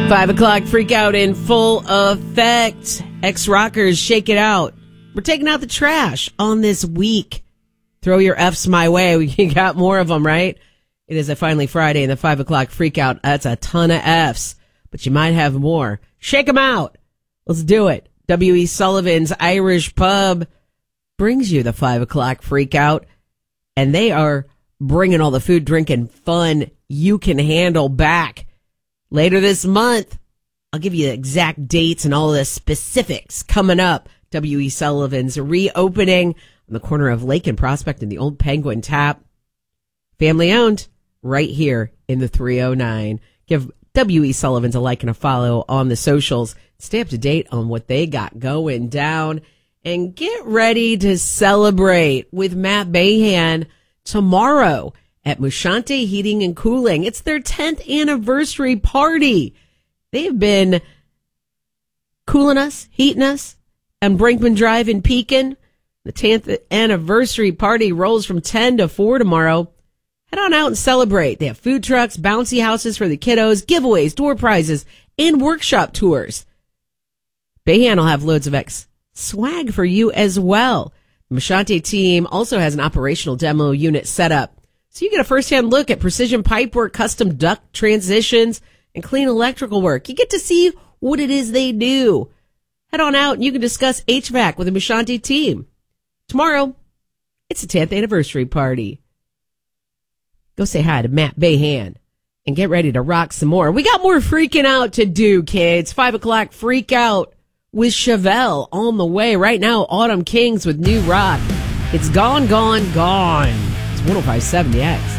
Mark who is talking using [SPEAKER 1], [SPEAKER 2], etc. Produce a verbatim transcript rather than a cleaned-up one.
[SPEAKER 1] Five o'clock freak out in full effect. Ex-rockers, shake it out. We're taking out the trash on this week. Throw your F's my way. We got more of them, right? It is a finally Friday and the five o'clock freak out. That's a ton of F's, but you might have more. Shake them out. Let's do it. W E. Sullivan's Irish Pub brings you the five o'clock freak out, and they are bringing all the food, drink, and fun you can handle back. Later this month, I'll give you exact dates and all the specifics coming up. W E. Sullivan's reopening on the corner of Lake and Prospect in the old Penguin Tap. Family owned, right here in the three oh nine. Give W E. Sullivan's a like and a follow on the socials. Stay up to date on what they got going down. And get ready to celebrate with Matt Behan tomorrow at Mushanti Heating and Cooling. It's their tenth anniversary party. They've been cooling us, heating us on Brinkman Drive in Pekin. The tenth anniversary party rolls from ten to four tomorrow. Head on out and celebrate. They have food trucks, bouncy houses for the kiddos, giveaways, door prizes, and workshop tours. Behan will have loads of X swag for you as well. The Mushanti team also has an operational demo unit set up, so you get a first-hand look at precision pipework, custom duct transitions, and clean electrical work. You get to see what it is they do. Head on out and you can discuss H V A C with the Mushanti team. Tomorrow, it's the tenth anniversary party. Go say hi to Matt Behan and get ready to rock some more. We got more freaking out to do, kids. Five o'clock freak out with Chevelle on the way. Right now, Autumn Kings with New Rock. It's gone, gone, gone. It's one oh five point seven The X.